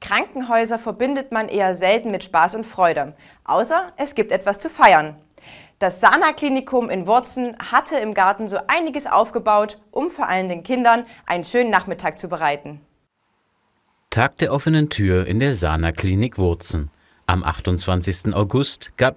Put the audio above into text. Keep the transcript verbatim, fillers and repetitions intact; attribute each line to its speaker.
Speaker 1: Krankenhäuser verbindet man eher selten mit Spaß und Freude, außer es gibt etwas zu feiern. Das Sana-Klinikum in Wurzen hatte im Garten so einiges aufgebaut, um vor allem den Kindern einen schönen Nachmittag zu bereiten.
Speaker 2: Tag der offenen Tür in der Sana-Klinik Wurzen. Am achtundzwanzigsten August gab